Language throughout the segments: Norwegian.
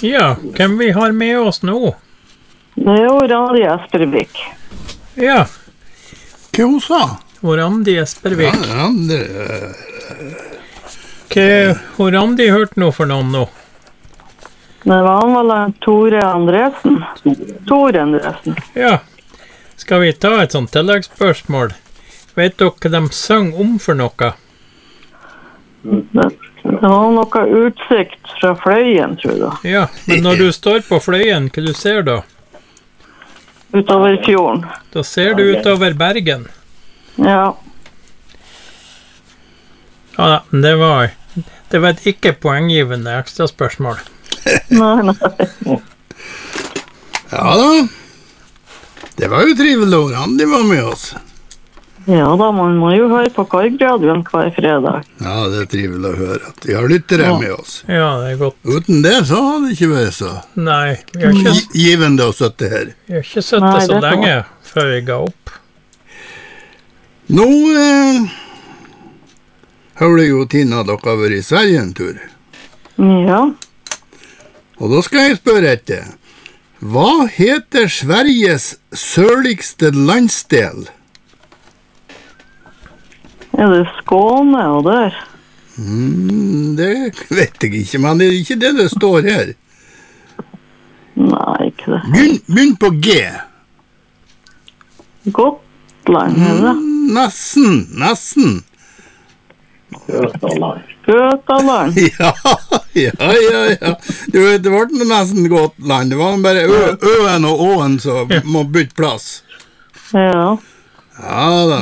Ja, hvem vi har med oss nå? Det er jo Randi Espervik. Ja, Hva hun sa? hvor Randi Espervik. Ja, Hva har Randi hørt noe for noen nå? Det var han vel Tore Andresen. Tore Andresen. Ja, skal vi ta et sånt tilleggsspørsmål? Vet dere hva de sang om for noe? Det var noe utsikt fra Fløyen, tror jeg. Ja, men når du står på Fløyen, hva du ser da? Utover fjorden. Da ser du utover Bergen. Ja. Ja, det var et ikke poenggivende ekstra spørsmål. Nei. Ja da. Det var jo trivelig å Randi var med oss. Ja da, man må jo høre på Korgradioen hver fredag. Ja, det er trivelig å høre at vi har lyttere med oss. Ja, det er godt. Uten det så hadde det ikke vært så Nei, vi har ikke, givende å sitte her. vi har ikke sittet så lenge før vi ga opp. Nå hører jo Tina dere har vært i Sverige en tur. Ja. Og da skal jeg spørre etter. Hva heter Sveriges sørligste landsdel? Er det Skåne og der? Det vet jeg ikke, men det er ikke det står her. Nei, ikke det. Begynn på G. Gotland, er det? Nesten. Götaland. Ja. Du vet, det ble nesten Gotland. Det var bare Øen og Åen som må bytte plass. Ja. Ja da.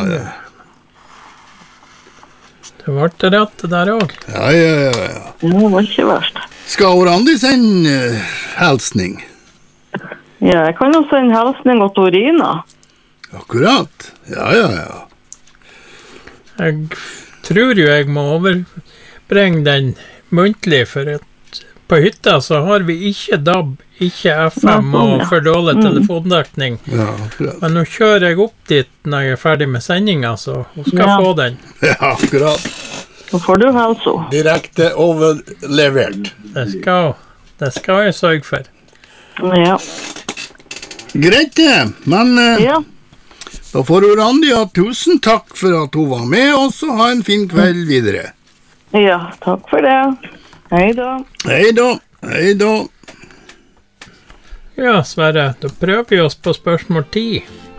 Det ble det rett der også. Ja. Det var ikke verst. Skal Randi sende helsning? Ja, jeg kan jo sende helsning til Torina. Akkurat. Ja. Jeg tror jo jeg må overbringe den muntlig, for at på hytta så har vi ikke DAB, ikke FM og for dårlig telefondekning. Ja, akkurat. Men nå kjører jeg opp dit når jeg er ferdig med sendingen, så hun skal få den. Ja, akkurat. Så får du helse. Direkte overlevert. Det skal jeg sørge for. Ja. Greit det, men Ja. da får du Randi ha tusen takk for at hun var med oss, og ha en fin kveld videre. Ja, takk for det. Hei da. Hei da. Ja, Sverre, da prøver vi oss på spørsmål 10.